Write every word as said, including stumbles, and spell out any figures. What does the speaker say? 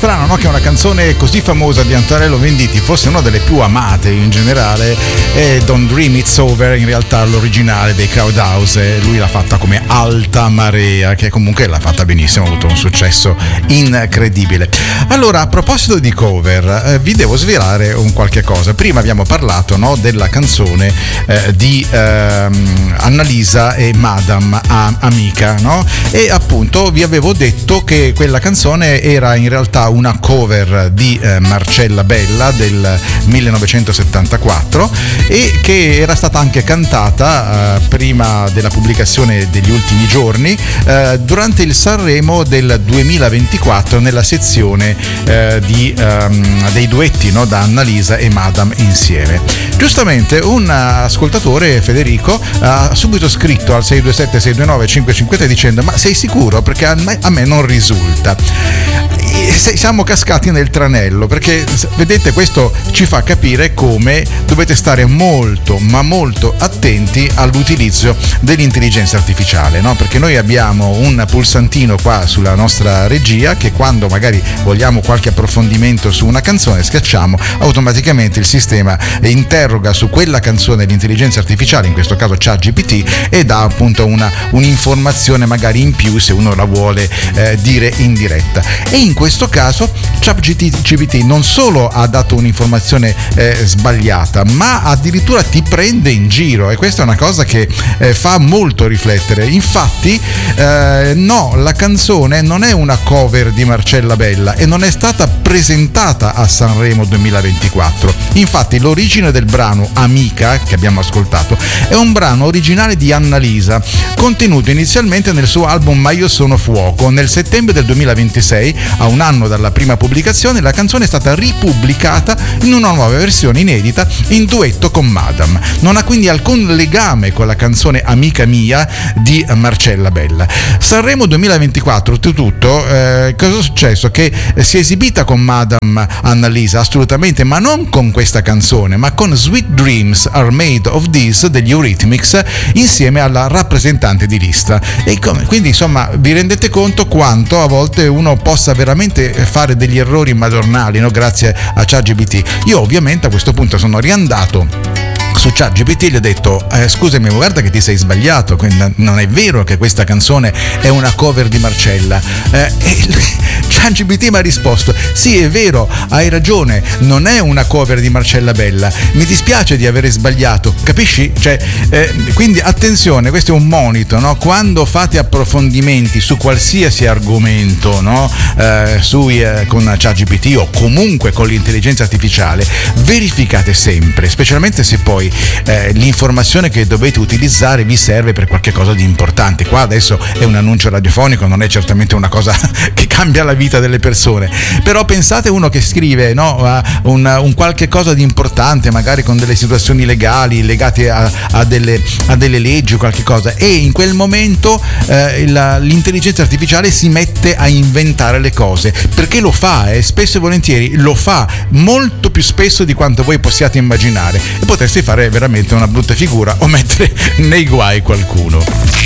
strano, no? Che una canzone così famosa di Antonello Venditti fosse una delle più amate in generale. E Don't Dream It's Over in realtà l'originale dei Crowdhouse, lui l'ha fatta come Alta Marea, che comunque l'ha fatta benissimo, ha avuto un successo incredibile. Allora, a proposito di cover, eh, vi devo svelare un qualche cosa. Prima abbiamo parlato, no, della canzone eh, di ehm, Annalisa e Madame a, Amica, no? E appunto vi avevo detto che quella canzone era in realtà una cover di eh, Marcella Bella del millenovecentosettantaquattro e che era stata anche cantata eh, prima della pubblicazione degli ultimi giorni eh, durante il Sanremo del duemilaventiquattro nella sezione eh, di, um, dei duetti, no, da Annalisa e Madame insieme. Giustamente un ascoltatore, Federico, ha subito scritto al sei due sette sei due nove cinque cinque tre dicendo: ma sei sicuro? Perché a me, a me non risulta. E siamo cascati nel tranello, perché vedete, questo ci fa capire come dovete stare molto ma molto attenti all'utilizzo dell'intelligenza artificiale, no? Perché noi abbiamo un pulsantino qua sulla nostra regia che quando magari vogliamo qualche approfondimento su una canzone schiacciamo, automaticamente il sistema interroga su quella canzone l'intelligenza artificiale, in questo caso ChatGPT, e dà appunto una, un'informazione magari in più se uno la vuole eh, dire in diretta. E in questo caso ChatGPT non solo ha dato un'informazione eh, sbagliata, ma addirittura ti prende in giro, e questa è una cosa che eh, fa molto riflettere. Infatti eh, no, la canzone non è una cover di Marcella Bella e non è stata presentata a Sanremo duemilaventiquattro. Infatti l'origine del brano Amica, che abbiamo ascoltato, è un brano originale di Annalisa, contenuto inizialmente nel suo album Ma io sono fuoco. Nel settembre del duemilaventisei, a un anno dalla prima pubblicazione, la canzone è stata ripubblicata in una nuova versione inedita in duetto con Madame. Non ha quindi alcun legame con la canzone Amica mia di Marcella Bella. Sanremo duemilaventiquattro, tutto, eh, cosa è successo? Che si è esibita con Madame Annalisa, assolutamente, ma non con questa canzone, ma con Sweet Dreams Are Made of This degli Eurythmics insieme alla rappresentante di lista. E come, quindi insomma vi rendete conto quanto a volte uno possa veramente fare degli errori madornali, no? Grazie a ChatGPT. Io ovviamente a questo punto sono riandato su ChatGPT e gli ho detto eh, scusami, guarda che ti sei sbagliato, non è vero che questa canzone è una cover di Marcella. eh, e ChatGPT mi ha risposto: sì, è vero, hai ragione, non è una cover di Marcella Bella, mi dispiace di avere sbagliato, capisci? Cioè, eh, quindi attenzione, questo è un monito, no? Quando fate approfondimenti su qualsiasi argomento, no? eh, sui, eh, con ChatGPT o comunque con l'intelligenza artificiale, verificate sempre, specialmente se poi Eh, l'informazione che dovete utilizzare vi serve per qualche cosa di importante. Qua adesso è un annuncio radiofonico, non è certamente una cosa che cambia la vita delle persone, però pensate uno che scrive, no, un, un qualche cosa di importante, magari con delle situazioni legali legate a, a, delle, a delle leggi o qualche cosa, e in quel momento eh, la, l'intelligenza artificiale si mette a inventare le cose, perché lo fa, eh, spesso e volentieri lo fa molto più spesso di quanto voi possiate immaginare, e potreste fare veramente una brutta figura o mettere nei guai qualcuno.